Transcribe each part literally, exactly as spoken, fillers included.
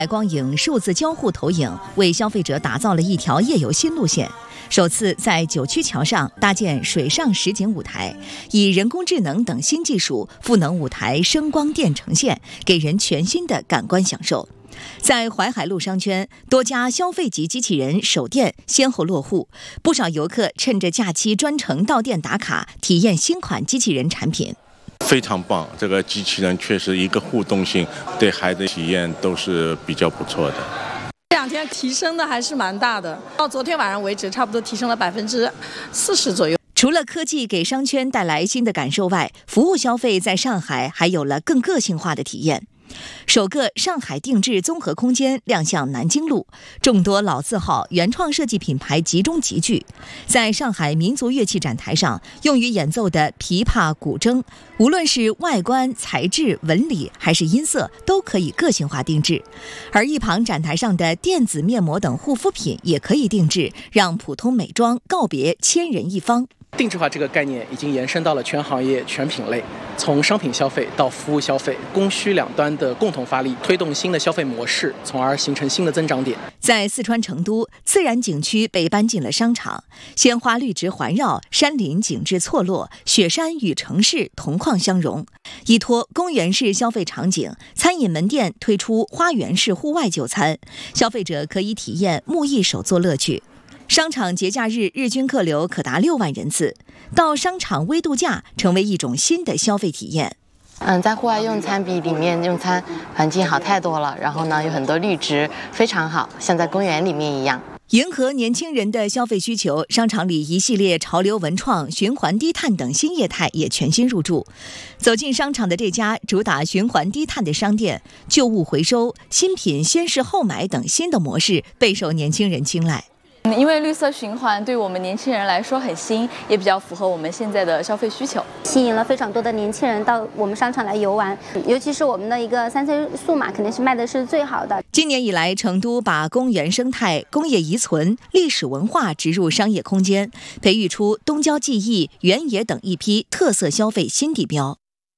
海光影数字交互投影为消费者打造了一条夜游新路线，首次在九曲桥上搭建水上实景舞台，以人工智能等新技术赋能舞台声光电呈现，给人全新的感官享受。在淮海路商圈，多家消费级机器人首店先后落户，不少游客趁着假期专程到店打卡，体验新款机器人产品。 非常棒，这个机器人确实一个互动性，对孩子体验都是比较不错的。 这两天提升的还是蛮大的，到昨天晚上为止，差不多提升了百分之四十左右。 除了科技给商圈带来新的感受外，服务消费在上海还有了更个性化的体验。首个上海定制综合空间亮相南京路，众多老字号原创设计品牌集中集聚。在上海民族乐器展台上，用于演奏的琵琶、古筝，无论是外观、材质、纹理还是音色，都可以个性化定制。而一旁展台上的电子面膜等护肤品也可以定制，让普通美妆告别千人一方。 定制化这个概念已经延伸到了全行业、全品类，从商品消费到服务消费，供需两端的共同发力，推动新的消费模式，从而形成新的增长点。在四川成都，自然景区被搬进了商场，鲜花绿植环绕，山林景致错落，雪山与城市同框相融。依托公园式消费场景，餐饮门店推出花园式户外就餐，消费者可以体验木艺手作乐趣。商场节假日日均客流可达六万人次，到商场微度假成为一种新的消费体验。 嗯，在户外用餐比里面用餐环境好太多了，然后呢有很多绿植，非常好，像在公园里面一样。 迎合年轻人的消费需求，商场里一系列潮流文创、循环低碳等新业态也全新入驻。走进商场的这家主打循环低碳的商店，旧物回收、新品先试后买等新的模式备受年轻人青睐。 因为绿色循环对我们年轻人来说很新，也比较符合我们现在的消费需求， 吸引了非常多的年轻人到我们商场来游玩，尤其是我们的一个三 C 数码肯定是卖的是最好的。 今年以来，成都把公园生态、工业遗存、历史文化植入商业空间，培育出东郊记忆、原野等一批特色消费新地标。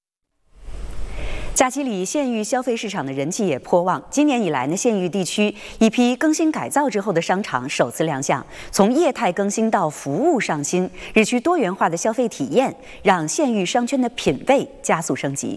假期里，县域消费市场的人气也颇旺。今年以来呢，县域地区一批更新改造之后的商场首次亮相，从业态更新到服务上新，日趋多元化的消费体验，让县域商圈的品味加速升级。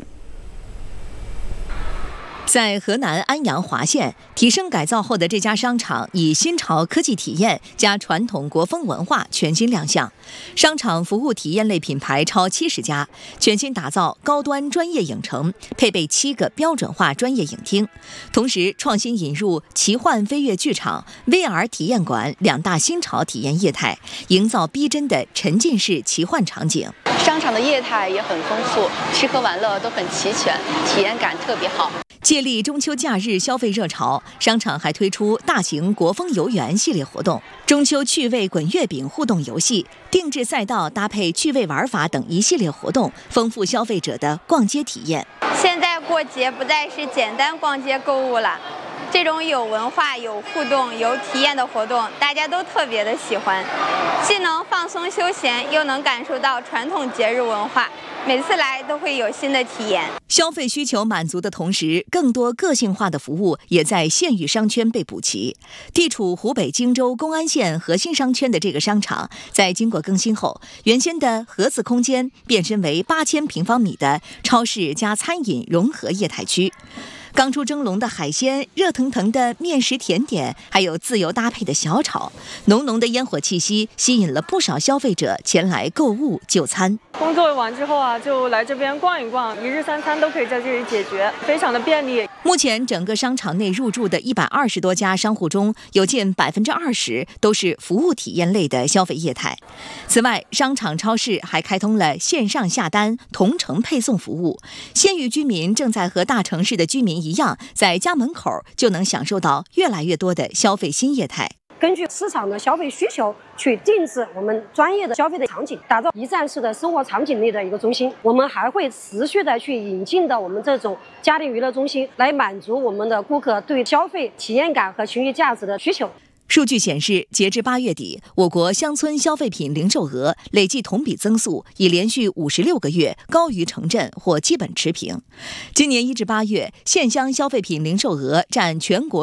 在河南安阳滑县，提升改造后的这家商场以新潮科技体验加传统国风文化全新亮相。商场服务体验类品牌超七十家，全新打造高端专业影城，配备七个标准化专业影厅，同时创新引入奇幻飞跃剧场、V R 体验馆两大新潮体验业态，营造逼真的沉浸式奇幻场景。 商场的业态也很丰富，吃喝玩乐都很齐全，体验感特别好。 借力中秋假日消费热潮，商场还推出大型国风游园系列活动、中秋趣味滚月饼互动游戏、定制赛道搭配趣味玩法等一系列活动，丰富消费者的逛街体验。 现在过节不再是简单逛街购物了，这种有文化、有互动、有体验的活动，大家都特别的喜欢，既能放松休闲，又能感受到传统节日文化。每次来都会有新的体验。 消费需求满足的同时，更多个性化的服务也在县域商圈被补齐。地处湖北荆州公安县核心商圈的这个商场，在经过更新后，原先的盒子空间变身为八千平方米的超市加餐饮融合业态区。刚出蒸笼的海鲜，热腾腾的面食甜点，还有自由搭配的小炒，浓浓的烟火气息吸引了不少消费者前来购物就餐。 工作完之后啊，就来这边逛一逛，一日三餐都可以在这里解决，非常的便利。 目前整个商场内入驻的一百二十多家商户中，有近百分之二十都是服务体验类的消费业态。此外，商场超市还开通了线上下单、同城配送服务。县域居民正在和大城市的居民一样，在家门口就能享受到越来越多的消费新业态。 根据市场的消费需求去定制我们专业的消费的场景，打造一站式的生活场景类的一个中心。我们还会持续的去引进的我们这种家庭娱乐中心，来满足我们的顾客对消费体验感和情绪价值的需求。 数据显示，截至八月底，我国乡村消费品零售额累计同比增速已连续五十六个月高于城镇或基本持平。今年一至八月，县乡消费品零售额占全国